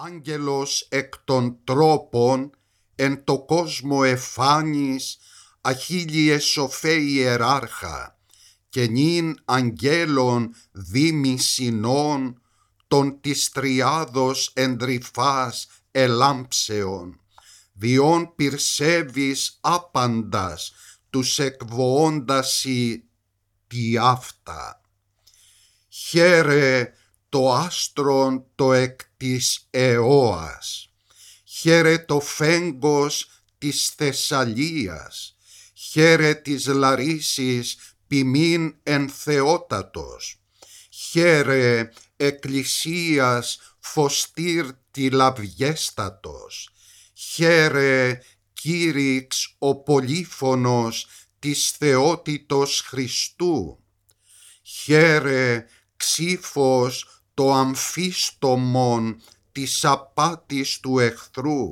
Άγγελος εκ των τρόπων εν το κόσμο εφάνης αχίλιε σοφέ ιεράρχα και νυν αγγέλων δήμοι συνών των της τριάδος εντρυφάς ελάμψεων διόν πυρσεύεις άπαντας τους εκβοώντασι τι αυτά. Χαίρε το άστρον το εκ της Αιώας, χαίρε το φέγγος της Θεσσαλίας, χαίρε της Λαρίσης ποιμήν εν Θεότατος, χαίρε εκκλησίας φωστήρ τηλαβιέστατος, χαίρε κήρυξ ο πολύφωνος της θεότητος Χριστού, χαίρε ξύφος το αμφίστομον της απάτης του εχθρού,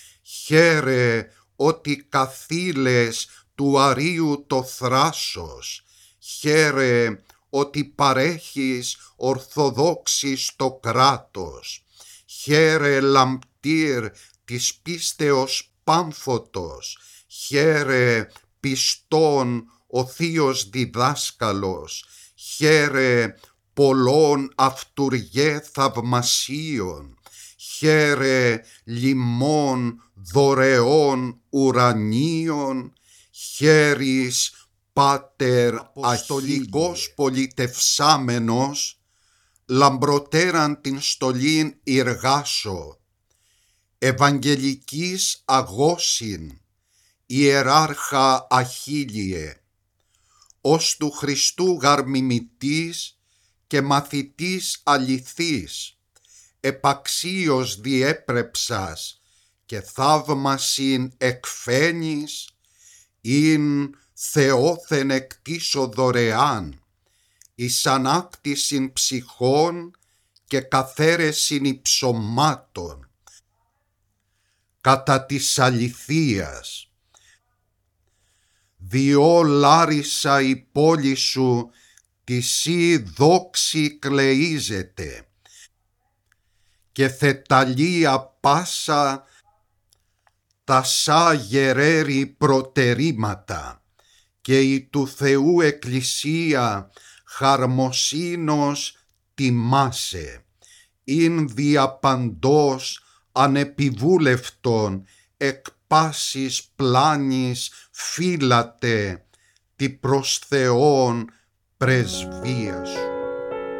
χαίρε ότι καθήλες του αρείου το θράσος, χαίρε ότι παρέχεις ορθοδόξης το κράτος, χαίρε λαμπτήρ της πίστεως πάμφωτος, χαίρε πιστών ο θείος διδάσκαλος, χαίρε πολλών αυτουργέ θαυμασίων, χαίρε λιμών δωρεών ουρανίων, χαίρεις Πάτερ αποστολικός πολιτευσάμενος, λαμπροτέραν την στολήν ιργάσω, ευαγγελικής αγώσιν, ιεράρχα αχίλιε, ως του Χριστού γαρμιμητής και μαθητής αληθής, επαξίως διέπρεψας και θαύμασιν εκφαίνεις, ειν Θεόθεν εκτίσω δωρεάν, εις ανάκτησιν ψυχών και καθαίρεσιν υψωμάτων, κατά της αληθείας. Διό Λάρισα η πόλη σου, τη σύ δόξη κλείζεται, και θεταλία πάσα τα σα γερέρι προτερήματα, και η του Θεού εκκλησία χαρμοσύνος τιμάσε, ειν διαπαντός ανεπιβούλευτον εκ πάσης πλάνης φύλατε τη προς Θεόν πρεσβεία σου.